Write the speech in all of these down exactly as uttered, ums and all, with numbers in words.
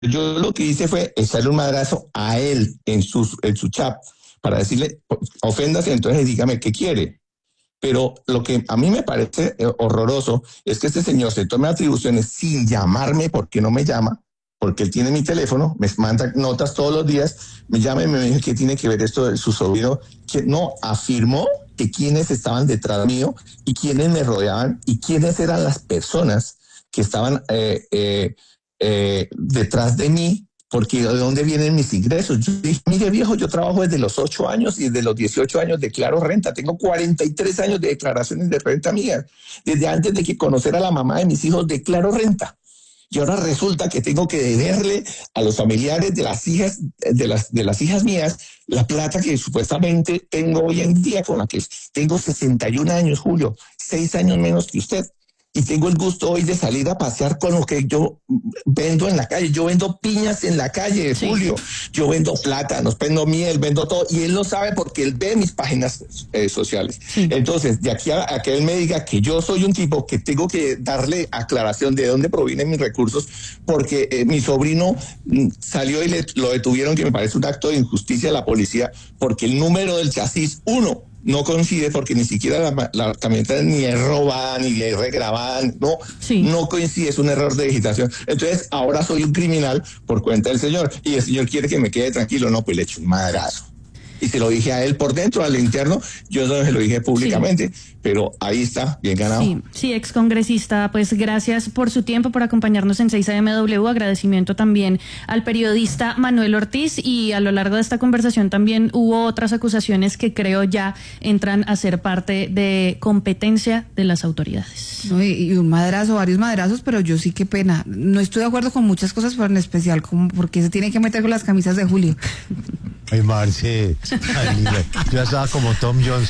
Yo lo que hice fue echarle un madrazo a él en su, en su chat para decirle, oféndase, entonces dígame qué quiere. Pero lo que a mí me parece horroroso es que este señor se tome atribuciones sin llamarme, porque no me llama, porque él tiene mi teléfono, me manda notas todos los días, me llama y me dice que tiene que ver esto de su sobrino, que no, afirmó que quiénes estaban detrás mío y quiénes me rodeaban y quiénes eran las personas que estaban eh, eh, eh, detrás de mí, porque de dónde vienen mis ingresos. Yo dije, mire viejo, yo trabajo desde los ocho años y desde los dieciocho años declaro renta, tengo cuarenta y tres años de declaraciones de renta mías, desde antes de que conociera a la mamá de mis hijos declaro renta. Y ahora resulta que tengo que deberle a los familiares de las hijas de las de las hijas mías la plata que supuestamente tengo hoy en día, con la que tengo sesenta y un años, Julio, seis años menos que usted. Y tengo el gusto hoy de salir a pasear con lo que yo vendo en la calle. Yo vendo piñas en la calle, sí. Julio. Yo vendo plátanos, vendo miel, vendo todo. Y él lo sabe porque él ve mis páginas eh, sociales. Sí. Entonces, de aquí a, a que él me diga que yo soy un tipo que tengo que darle aclaración de dónde provienen mis recursos, porque eh, mi sobrino mm, salió y le, lo detuvieron, que me parece un acto de injusticia de la policía, porque el número del chasis, uno, no coincide, porque ni siquiera la, la camioneta ni es robada, ni le regraban, no, sí. no coincide, es un error de digitación. Entonces, ahora soy un criminal por cuenta del señor, y el señor quiere que me quede tranquilo, no, pues le echo un madrazo. Y se lo dije a él por dentro, al interno, yo no se lo dije públicamente, sí. pero ahí está, bien ganado. Sí, sí, excongresista, pues gracias por su tiempo, por acompañarnos en seis A M W, agradecimiento también al periodista Manuel Ortiz, y a lo largo de esta conversación también hubo otras acusaciones que creo ya entran a ser parte de competencia de las autoridades. No, y, y un madrazo, varios madrazos, pero yo sí, qué pena, no estoy de acuerdo con muchas cosas, pero en especial como porque se tiene que meter con las camisas de Julio. Ay, Marce, ay, yo estaba como Tom Jones.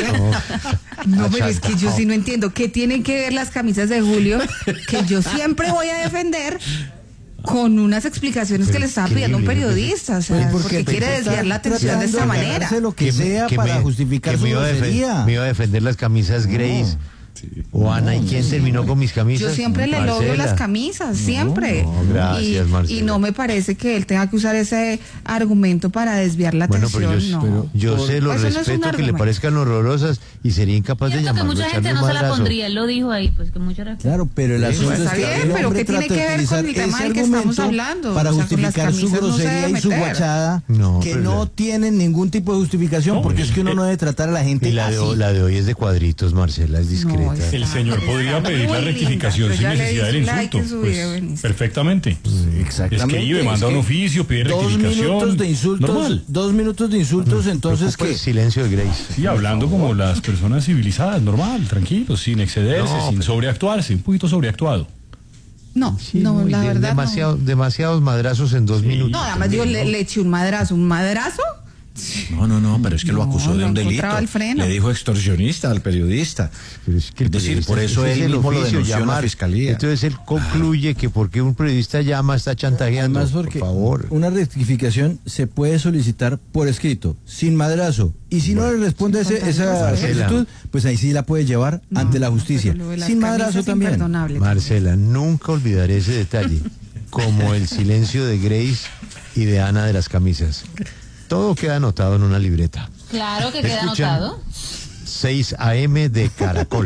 No, no pero es que yo sí no entiendo. ¿Qué tienen que ver las camisas de Julio? Que yo siempre voy a defender con unas explicaciones pero que le estaba pidiendo un periodista. O sea, porque, porque quiere desviar la atención de esta manera. Lo que, que sea me, que para me, justificar que su grosería. Me iba a defender las camisas Grace. No. Sí. O Ana, ¿y quién terminó con mis camisas? Yo siempre le logro las camisas, siempre. No, no, gracias, y, Marcela. Y no me parece que él tenga que usar ese argumento para desviar la bueno, atención. Pero yo, no. pero yo por, sé, lo respeto, no que le parezcan horrorosas y sería incapaz de llamarlo. Que mucha gente no se la pondría, él lo dijo ahí, pues que mucha gente. Claro, pero el asunto pues es que bien, el pero ¿qué tiene que ver con el tema del que estamos hablando? Para o sea, justificar su grosería no y su guachada, no, que no tienen ningún tipo de justificación, no, porque es que uno no debe tratar a la gente y la así. De, la de hoy es de cuadritos, Marcela, es discreta. No, el señor podría pedir la rectificación sin necesidad del insulto. Pues, perfectamente. Sí, exactamente. Es que Ibe manda un oficio, pide rectificación. Dos minutos de insultos. Normal. Dos minutos de insultos, entonces que. Silencio de Grace. Sí, hablando como las personas civilizadas, normal, tranquilos, sin excederse, no, sin pero... sobreactuarse, un poquito sobreactuado. No, sí, no, la de, verdad. Demasiado, no. Demasiados madrazos en dos sí, minutos. No, además digo, le, le eché un madrazo. ¿Un madrazo? No, no, no, pero es que no, lo acusó de un delito. Le dijo extorsionista al periodista. Pero es, que es decir, por eso él mismo lo denunció a la fiscalía. Entonces él concluye que porque un periodista llama está chantajeando. Además, porque por favor. Una rectificación se puede solicitar por escrito, sin madrazo. Y si bueno, no le responde ese, esa solicitud, pues ahí sí la puede llevar no, ante la justicia. Sin madrazo también. Marcela, nunca olvidaré ese detalle, como el silencio de Grace y de Ana de las camisas. Todo queda anotado en una libreta. Claro que queda anotado. seis A M de Caracol.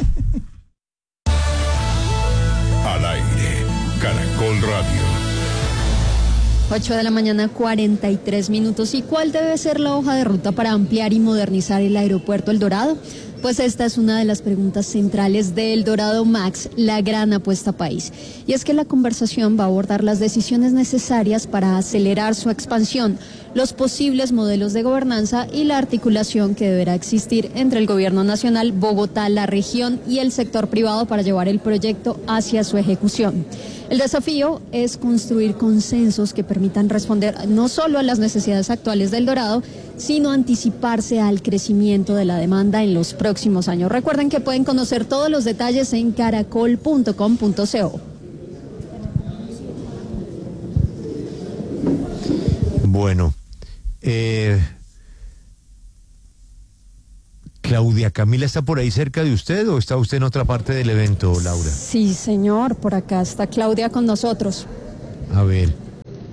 Al aire, Caracol Radio. ocho de la mañana, cuarenta y tres minutos. ¿Y cuál debe ser la hoja de ruta para ampliar y modernizar el aeropuerto El Dorado? Pues esta es una de las preguntas centrales de El Dorado Max, la gran apuesta país. Y es que la conversación va a abordar las decisiones necesarias para acelerar su expansión, los posibles modelos de gobernanza y la articulación que deberá existir entre el gobierno nacional, Bogotá, la región y el sector privado para llevar el proyecto hacia su ejecución. El desafío es construir consensos que permitan responder no solo a las necesidades actuales del Dorado, sino anticiparse al crecimiento de la demanda en los próximos años. Recuerden que pueden conocer todos los detalles en caracol punto com punto co. Bueno, eh, Claudia Camila, ¿está por ahí cerca de usted o está usted en otra parte del evento, Laura? Sí, señor, por acá está Claudia con nosotros. A ver.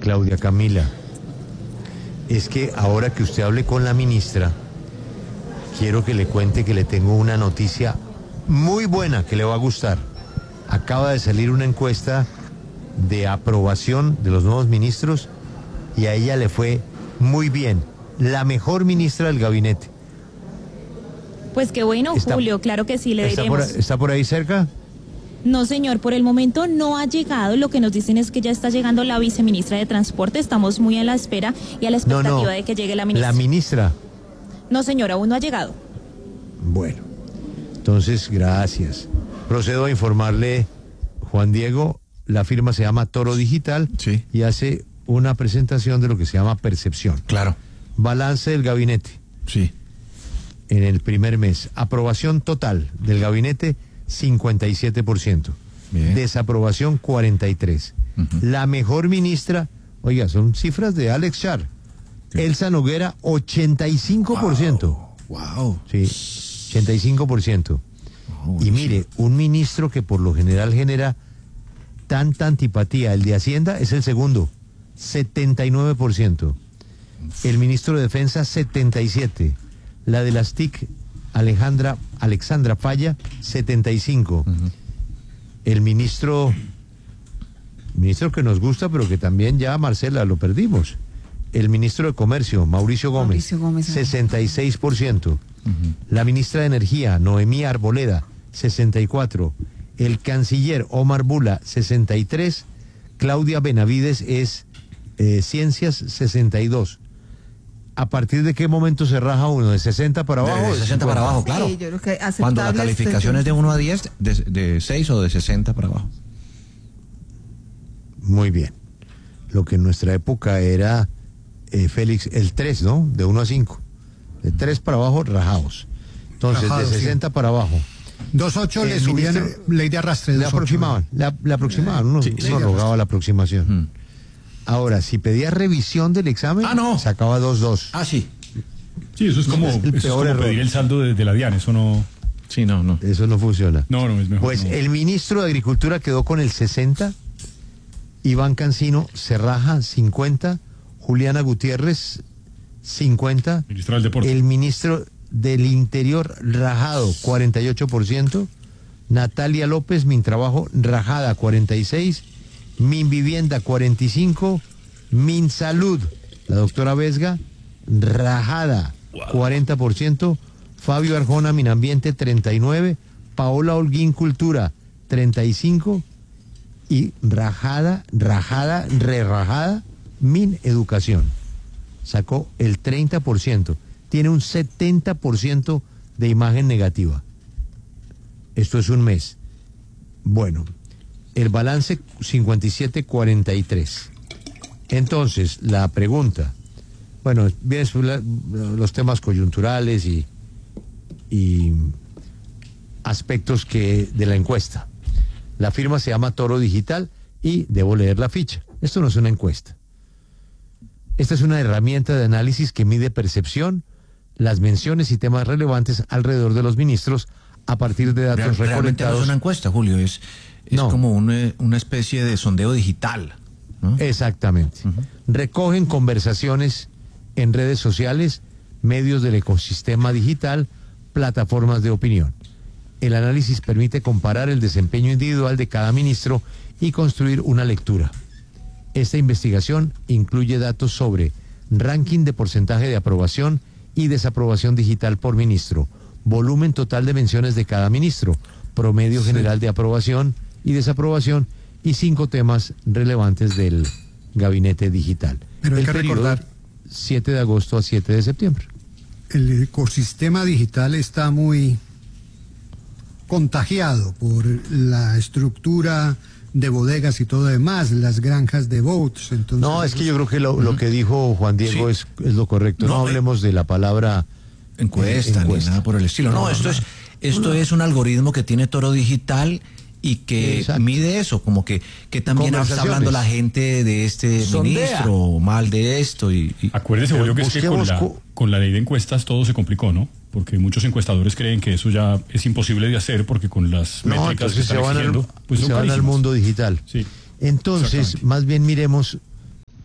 Claudia Camila, es que ahora que usted hable con la ministra, quiero que le cuente que le tengo una noticia muy buena que le va a gustar. Acaba de salir una encuesta de aprobación de los nuevos ministros y a ella le fue muy bien. La mejor ministra del gabinete. Pues qué bueno, Está- Julio, claro que sí, le ¿Está por, diremos. ¿Está por ahí cerca? No, señor, por el momento no ha llegado. Lo que nos dicen es que ya está llegando la viceministra de Transporte. Estamos muy a la espera y a la No, expectativa no. de que llegue la ministra. La ministra. No, señor, aún no ha llegado. Bueno, entonces, gracias. Procedo a informarle, Juan Diego, la firma se llama Toro Digital Sí. y hace una presentación de lo que se llama percepción. Claro. Balance del gabinete Sí. en el primer mes. Aprobación total del gabinete, cincuenta y siete por ciento. Bien. Desaprobación, cuarenta y tres por ciento. Ujú. La mejor ministra, oiga, son cifras de Alex Char. Sí. Elsa Noguera, ochenta y cinco por ciento. Wow. Sí, ochenta y cinco por ciento. Wow, Y mire, un ministro que por lo general genera tanta antipatía, el de Hacienda es el segundo, setenta y nueve por ciento. El ministro de Defensa, setenta y siete por ciento. La de las T I C, Alejandra, Alexandra Falla, setenta y cinco por ciento. Ujú. El ministro, ministro que nos gusta, pero que también ya, Marcela, lo perdimos. El ministro de Comercio, Mauricio Gómez, Mauricio Gómez, ajá. sesenta y seis por ciento. La ministra de Energía, Noemí Arboleda, sesenta y cuatro. El canciller Omar Bula, sesenta y tres. Claudia Benavides es eh, Ciencias, sesenta y dos. ¿A partir de qué momento se raja uno? ¿De sesenta para abajo? De sesenta para abajo, claro. Sí, yo creo que aceptable Cuando la es calificación es de uno a diez, de, de seis o de sesenta para abajo. Muy bien. Lo que en nuestra época era, eh, Félix, el tres, ¿no? De uno a cinco. De tres para abajo, rajados. Entonces, Rajados, de sí. sesenta para abajo. dos punto ocho El le subían ministro- ley de arrastre. Le dos punto ocho. aproximaban, le, le aproximaban, uno, Sí, uno sí. rogaba la aproximación. Mm. Ahora, si pedía revisión del examen, Ah, no. sacaba dos dos. Ah, sí. Sí, eso es como, Es el eso es peor como error. pedir el saldo de, de la DIAN, eso no... Sí, no, no. Eso no funciona. No, no, es mejor. Pues no. el ministro de Agricultura quedó con el sesenta, Iván Cancino se raja cincuenta, Juliana Gutiérrez cincuenta, Ministra del Deporte. el ministro del Interior rajado cuarenta y ocho por ciento, Natalia López, Mintrabajo, rajada cuarenta y seis, Minvivienda cuarenta y cinco, Minsalud, la doctora Vesga, rajada cuarenta por ciento, Fabio Arjona, Minambiente treinta y nueve, Paola Holguín, Cultura treinta y cinco y rajada, rajada, re-rajada, Min Educación. Sacó el treinta por ciento. Tiene un setenta por ciento de imagen negativa. Esto es un mes. Bueno, el balance cincuenta y siete cuarenta y tres. Entonces, la pregunta, bueno, vienen los temas coyunturales y, y aspectos que de la encuesta. La firma se llama Toro Digital y debo leer la ficha. Esto no es una encuesta. Esta es una herramienta de análisis que mide percepción, las menciones y temas relevantes alrededor de los ministros a partir de datos Real- realmente no recolectados. es una encuesta, Julio, es, es No. como un, eh, una especie de sondeo digital, ¿no? Exactamente. Recogen conversaciones en redes sociales, medios del ecosistema digital, plataformas de opinión. El análisis permite comparar el desempeño individual de cada ministro y construir una lectura. Esta investigación incluye datos sobre ranking de porcentaje de aprobación y desaprobación digital por ministro, volumen total de menciones de cada ministro, promedio general de aprobación y desaprobación y cinco temas relevantes del gabinete digital. Pero hay El que periodo, recordar- siete de agosto a siete de septiembre. El ecosistema digital está muy contagiado por la estructura de bodegas y todo demás, las granjas de votes. Entonces, No, es que yo creo que lo, lo que dijo Juan Diego Sí. es, es lo correcto. No, No, eh, hablemos de la palabra encuesta, eh, ni encuesta. nada por el estilo. No, No, esto no. es esto es un algoritmo que tiene Toro Digital y que Exacto. mide eso, como que, que también está Conversaciones. hablando la gente de este Sondea. ministro, mal de esto y, y- Acuérdese, Pero Julio, que es que con busquemos la, co- con la ley de encuestas todo se complicó, ¿no? Porque muchos encuestadores creen que eso ya es imposible de hacer porque con las No, métricas que entonces se están van, al, exigiendo, pues son se van al carísimas. mundo digital. Sí, Entonces, exactamente. más bien miremos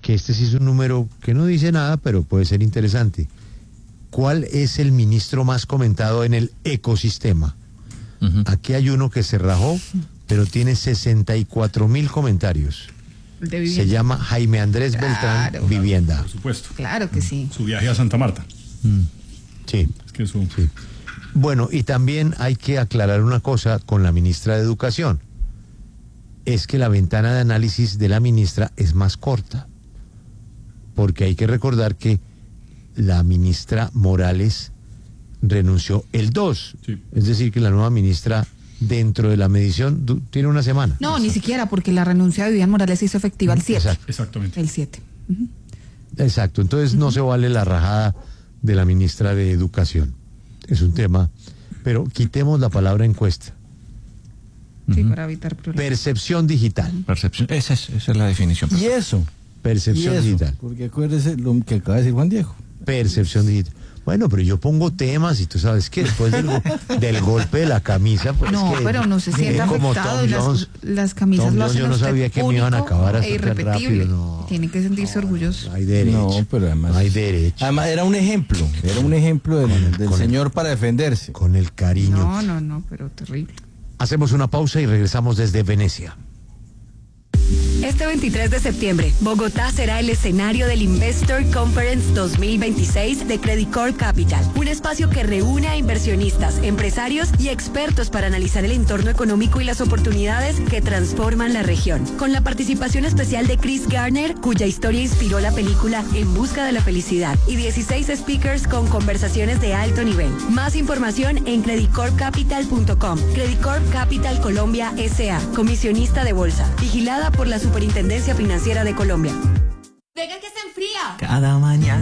que este sí es un número que no dice nada, pero puede ser interesante. ¿Cuál es el ministro más comentado en el ecosistema? Uh-huh. Aquí hay uno que se rajó, pero tiene sesenta y cuatro mil comentarios. Se llama Jaime Andrés claro, Beltrán, Vivienda. Por supuesto. Claro que sí. Su viaje a Santa Marta. Mm. Sí. Es que eso... sí. Bueno, y también hay que aclarar una cosa con la ministra de Educación. Es que la ventana de análisis de la ministra es más corta. Porque hay que recordar que la ministra Morales renunció el dos. Sí. Es decir, que la nueva ministra, dentro de la medición, du- tiene una semana. No, Exacto. ni siquiera, porque la renuncia de Vivian Morales se hizo efectiva el siete. Exacto. Exactamente. El siete. Uh-huh. Exacto. Entonces uh-huh. no se vale la rajada de la ministra de Educación. Es un tema. Pero quitemos la palabra encuesta. Sí, uh-huh. para evitar problemas. Percepción digital. Percepción, esa es, esa es la definición. ¿Y eso? Percepción ¿Y eso? digital. Porque acuérdese lo que acaba de decir Juan Diego. Percepción digital. Bueno, pero yo pongo temas y tú sabes que después del, go- del golpe de la camisa, pues no, es que, pero no se sienta afectado. Y las, las camisas Tom lo Jones, hacen yo no sabía que me iban a acabar así e tan rápido. No, tienen que sentirse no, orgullosos. No hay derecho. No, pero además, no hay derecho. Además era un ejemplo, era un ejemplo del, el, del señor el, para defenderse. Con el cariño. No, no, no, pero terrible. Hacemos una pausa y regresamos desde Venecia. Este veintitrés de septiembre, Bogotá será el escenario del Investor Conference dos mil veintiséis de Credit Corp Capital, un espacio que reúne a inversionistas, empresarios y expertos para analizar el entorno económico y las oportunidades que transforman la región. Con la participación especial de Chris Garner, cuya historia inspiró la película En busca de la felicidad, y dieciséis speakers con conversaciones de alto nivel. Más información en credit corp capital punto com. Credit Corp Capital Colombia S A, comisionista de bolsa, vigilada por la Superintendencia Financiera de Colombia. Venga que se enfría. Cada mañana.